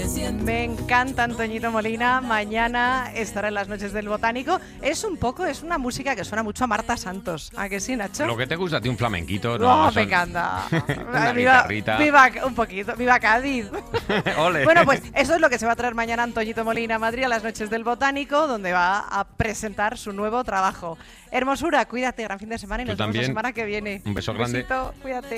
Me encanta Antoñito Molina. Mañana estará en las noches del Botánico. Es una música que suena mucho a Marta Santos. ¿A que sí, Nacho? Lo que te gusta a ti, un flamenquito, No, ¿no? me encanta. Una guitarrita. Viva un poquito. Viva Cádiz. Ole. Bueno, pues eso es lo que se va a traer mañana Antoñito Molina a Madrid a las noches del Botánico, donde va a presentar su nuevo trabajo. Hermosura, cuídate, gran fin de semana y Tú nos vemos la también. semana que viene. Un beso grande. Besito, cuídate.